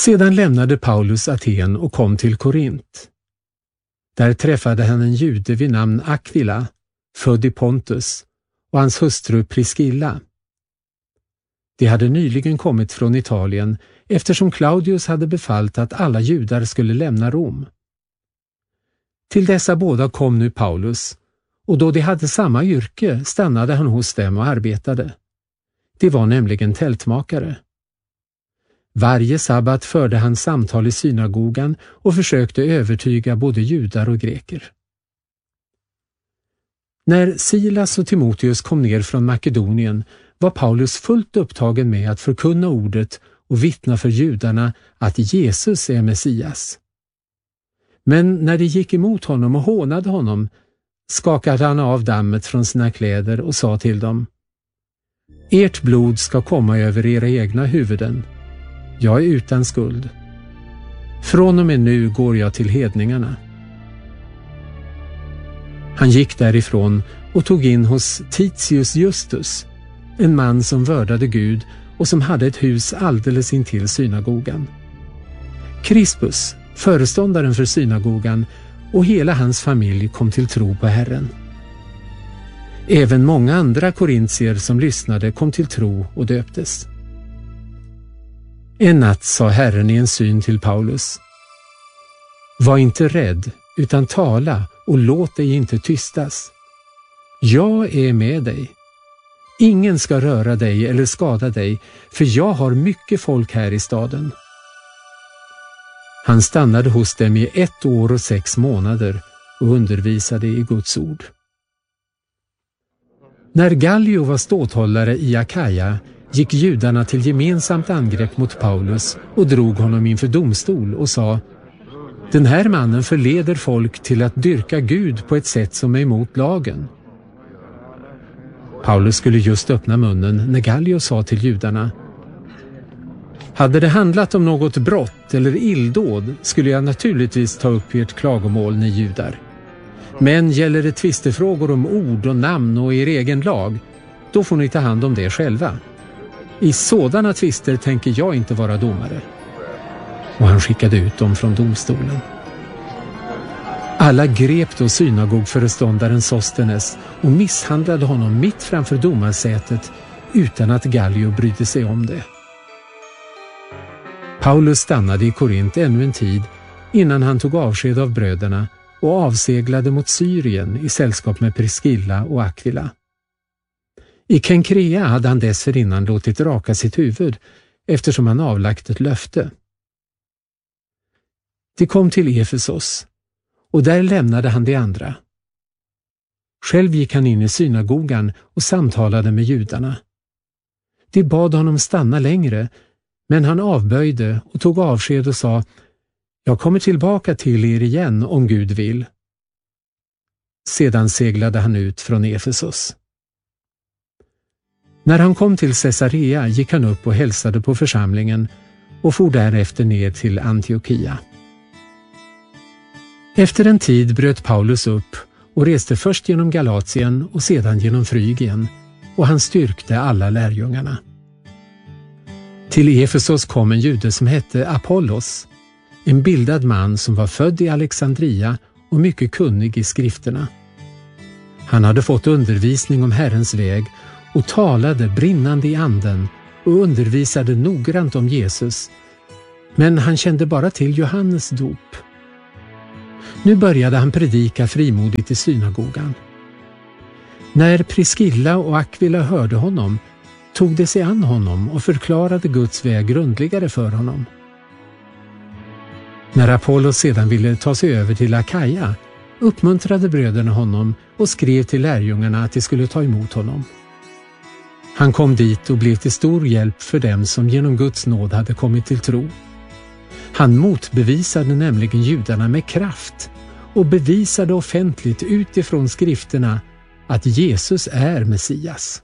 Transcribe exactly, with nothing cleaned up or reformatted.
Sedan lämnade Paulus Aten och kom till Korint. Där träffade han en jude vid namn Aquila, född i Pontus, och hans hustru Priscilla. De hade nyligen kommit från Italien eftersom Claudius hade befallt att alla judar skulle lämna Rom. Till dessa båda kom nu Paulus, och då de hade samma yrke stannade han hos dem och arbetade. De var nämligen tältmakare. Varje sabbat förde han samtal i synagogan och försökte övertyga både judar och greker. När Silas och Timoteus kom ner från Makedonien var Paulus fullt upptagen med att förkunna ordet och vittna för judarna att Jesus är Messias. Men när de gick emot honom och hånade honom skakade han av dammet från sina kläder och sa till dem: Ert blod ska komma över era egna huvuden. Jag är utan skuld. Från och med nu går jag till hedningarna. Han gick därifrån och tog in hos Titius Justus, en man som vördade Gud och som hade ett hus alldeles intill synagogan. Crispus, föreståndaren för synagogan, och hela hans familj kom till tro på Herren. Även många andra korintier som lyssnade kom till tro och döptes. En natt sa Herren i en syn till Paulus: Var inte rädd, utan tala och låt dig inte tystas. Jag är med dig. Ingen ska röra dig eller skada dig, för jag har mycket folk här i staden. Han stannade hos dem i ett år och sex månader och undervisade i Guds ord. När Gallio var ståthållare i Akaja gick judarna till gemensamt angrepp mot Paulus och drog honom inför domstol och sa: Den här mannen förleder folk till att dyrka Gud på ett sätt som är emot lagen. Paulus skulle just öppna munnen när Gallio sa till judarna: Hade det handlat om något brott eller illdåd skulle jag naturligtvis ta upp ert klagomål, ni judar. Men gäller det tvistefrågor om ord och namn och er egen lag, då får ni ta hand om det själva. I sådana tvister tänker jag inte vara domare. Och han skickade ut dem från domstolen. Alla grep då synagogföreståndaren Sostenes och misshandlade honom mitt framför domarsätet utan att Gallio brydde sig om det. Paulus stannade i Korint ännu en tid innan han tog avsked av bröderna och avseglade mot Syrien i sällskap med Priscilla och Aquila. I Kenkrea hade han dessförinnan låtit raka sitt huvud eftersom han avlagt ett löfte. De kom till Efesos och där lämnade han de andra. Själv gick han in i synagogan och samtalade med judarna. De bad honom stanna längre, men han avböjde och tog avsked och sa: Jag kommer tillbaka till er igen om Gud vill. Sedan seglade han ut från Efesos. När han kom till Caesarea gick han upp och hälsade på församlingen och for därefter ner till Antiochia. Efter en tid bröt Paulus upp och reste först genom Galatien och sedan genom Frygien, och han styrkte alla lärjungarna. Till Efesos kom en jude som hette Apollos, en bildad man som var född i Alexandria och mycket kunnig i skrifterna. Han hade fått undervisning om Herrens väg och talade brinnande i anden och undervisade noggrant om Jesus, men han kände bara till Johannes dop. Nu började han predika frimodigt i synagogan. När Priscilla och Aquila hörde honom tog de sig an honom och förklarade Guds väg grundligare för honom. När Apollos sedan ville ta sig över till Akaja uppmuntrade bröderna honom och skrev till lärjungarna att de skulle ta emot honom. Han kom dit och blev till stor hjälp för dem som genom Guds nåd hade kommit till tro. Han motbevisade nämligen judarna med kraft och bevisade offentligt utifrån skrifterna att Jesus är Messias.